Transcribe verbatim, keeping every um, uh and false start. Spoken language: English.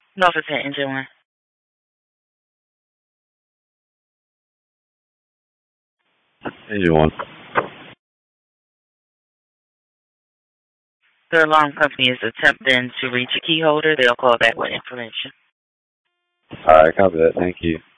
Officer Engine one. Engine one. The alarm company is attempting to reach a key holder. They'll call back with information. Alright, copy that. Thank you.